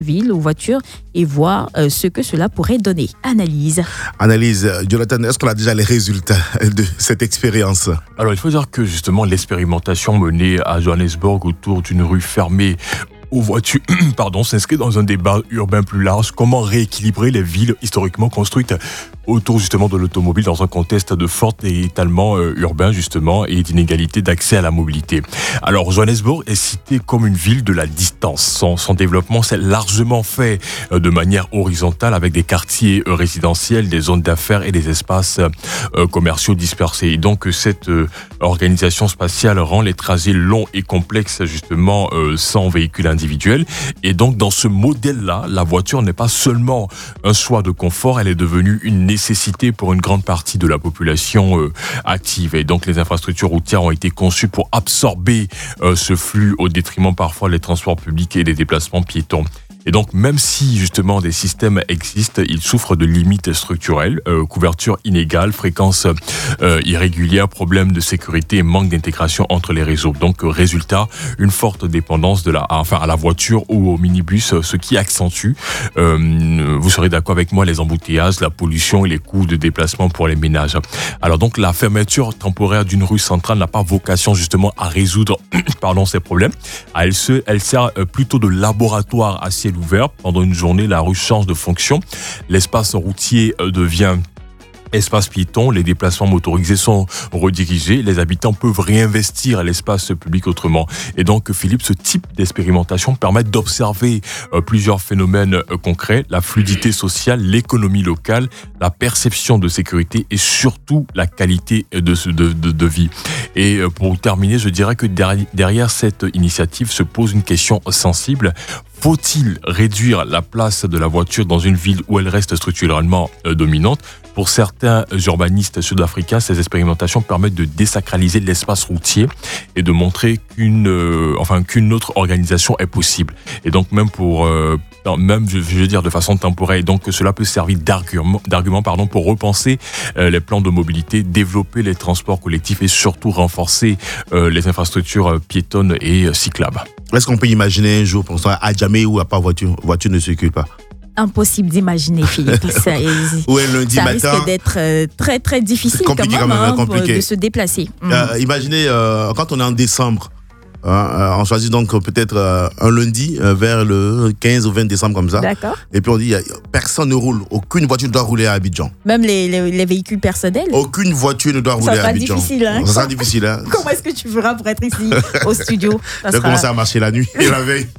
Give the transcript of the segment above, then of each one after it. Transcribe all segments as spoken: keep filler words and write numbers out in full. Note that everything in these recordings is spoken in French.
ville aux voitures et voir euh, ce que cela pourrait donner. Analyse. Analyse. Jonathan, est-ce qu'on a déjà les résultats de cette expérience? Alors, il faut dire que justement, l'expérimentation menée à Johannesburg autour d'une rue fermée aux voitures, pardon, s'inscrit dans un débat urbain plus large. Comment rééquilibrer les villes historiquement construites autour justement de l'automobile dans un contexte de fort étalement euh, urbain justement et d'inégalité d'accès à la mobilité. Alors Johannesburg est cité comme une ville de la distance. Son, son développement s'est largement fait euh, de manière horizontale avec des quartiers euh, résidentiels, des zones d'affaires et des espaces euh, commerciaux dispersés. Et donc cette euh, organisation spatiale rend les trajets longs et complexes justement euh, sans véhicule individuel. Et donc dans ce modèle-là, la voiture n'est pas seulement un choix de confort, elle est devenue une nécessité pour une grande partie de la population euh, active. Et donc les infrastructures routières ont été conçues pour absorber euh, ce flux au détriment parfois des transports publics et des déplacements piétons. Et donc, même si justement des systèmes existent, ils souffrent de limites structurelles, euh, couverture inégale, fréquence euh, irrégulière, problèmes de sécurité et manque d'intégration entre les réseaux. Donc, euh, résultat, une forte dépendance de la, enfin, à la voiture ou au minibus, ce qui accentue, euh, vous serez d'accord avec moi, les embouteillages, la pollution et les coûts de déplacement pour les ménages. Alors donc, la fermeture temporaire d'une rue centrale n'a pas vocation justement à résoudre pardon, ces problèmes. Elle, se, elle sert plutôt de laboratoire à ciel ouvert. Pendant une journée, la rue change de fonction. L'espace routier devient espace piéton, les déplacements motorisés sont redirigés, les habitants peuvent réinvestir l'espace public autrement. Et donc, Philippe, ce type d'expérimentation permet d'observer euh, plusieurs phénomènes euh, concrets, la fluidité sociale, l'économie locale, la perception de sécurité et surtout la qualité de, de, de, de vie. Et euh, pour terminer, je dirais que derrière, derrière cette initiative se pose une question sensible. Faut-il réduire la place de la voiture dans une ville où elle reste structurellement euh, dominante? Pour certains urbanistes sud-africains, ces expérimentations permettent de désacraliser l'espace routier et de montrer qu'une, euh, enfin, qu'une autre organisation est possible. Et donc même pour, euh, même je veux dire de façon temporaire, et donc cela peut servir d'argument, d'argument pardon, pour repenser euh, les plans de mobilité, développer les transports collectifs et surtout renforcer euh, les infrastructures piétonnes et euh, cyclables. Est-ce qu'on peut imaginer un jour, pour ça, à jamais où à part voiture, voiture ne circule pas? Impossible d'imaginer, Philippe. Ça, ou un lundi ça matin, risque d'être euh, très très difficile quand même, quand même hein, compliqué. de se déplacer. Euh, mmh. Imaginez euh, quand on est en décembre. Hein, on choisit donc peut-être euh, un lundi euh, vers le quinze ou vingt décembre comme ça. D'accord. Et puis on dit y a, personne ne roule, aucune voiture ne doit rouler à Abidjan. Même les, les, les véhicules personnels. Aucune voiture ne doit rouler à Abidjan. Difficile, hein. Ça sera difficile. Hein. Comment est-ce que tu feras pour être ici au studio? Je vais sera... commencer à marcher la nuit et la veille.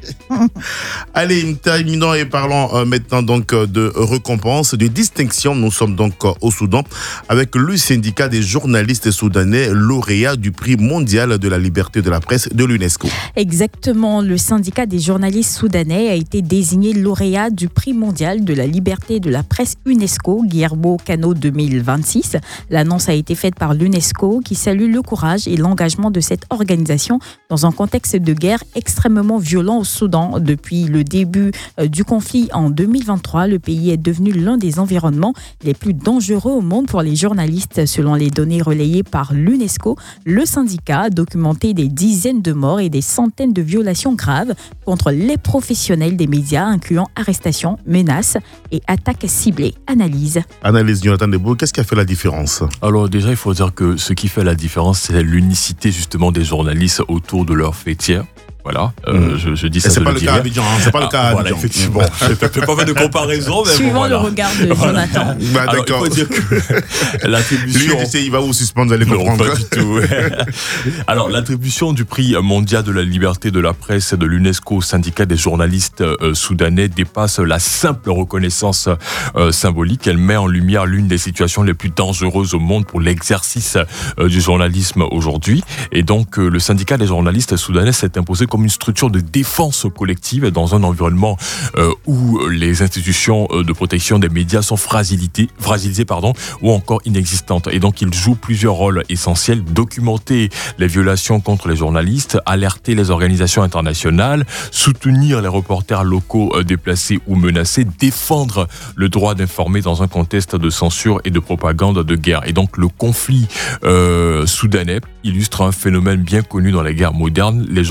Allez, terminons et parlons euh, maintenant donc de récompenses, de distinctions. Nous sommes donc euh, au Soudan avec le syndicat des journalistes soudanais, lauréat du prix mondial de la liberté de la presse de l'UNESCO. Exactement, le syndicat des journalistes soudanais a été désigné lauréat du prix mondial de la liberté de la presse UNESCO, Guillermo Cano deux mille vingt-six. L'annonce a été faite par l'UNESCO qui salue le courage et l'engagement de cette organisation dans un contexte de guerre extrêmement violent au Soudan. Depuis le début du conflit en deux mille vingt-trois, le pays est devenu l'un des environnements les plus dangereux au monde pour les journalistes. Selon les données relayées par l'UNESCO, le syndicat a documenté des dizaines de morts et des centaines de violations graves contre les professionnels des médias, incluant arrestations, menaces et attaques ciblées. Analyse. Analyse, Jonathan Debout, qu'est-ce qui a fait la différence? Alors déjà, il faut dire que ce qui fait la différence, c'est l'unicité justement des journalistes autour de leur métier. Voilà, euh, mmh. je, je dis ça. Et c'est pas le cas à Abidjan, hein, c'est pas le cas à Abidjan. Voilà, effectivement. Je ne peux pas faire de comparaison, mais suivant bon, voilà. le regard de Jonathan. Bah, Alors, d'accord. il faut dire que l'attribution. Lui, tu sais, il va vous suspendre, vous allez comprendre. Non, pas du tout. Alors, l'attribution du prix mondial de la liberté de la presse de l'UNESCO, syndicat des journalistes euh, soudanais, dépasse la simple reconnaissance euh, symbolique. Elle met en lumière l'une des situations les plus dangereuses au monde pour l'exercice euh, du journalisme aujourd'hui. Et donc, euh, le syndicat des journalistes soudanais s'est imposé comme une structure de défense collective dans un environnement euh, où les institutions de protection des médias sont fragilisées, fragilisées pardon, ou encore inexistantes. Et donc, il joue plusieurs rôles essentiels: documenter les violations contre les journalistes, alerter les organisations internationales, soutenir les reporters locaux euh, déplacés ou menacés, défendre le droit d'informer dans un contexte de censure et de propagande de guerre. Et donc, le conflit euh, soudanais illustre un phénomène bien connu dans les guerres modernes. Les journalistes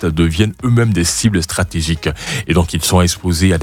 deviennent eux-mêmes des cibles stratégiques. Et donc, ils sont exposés à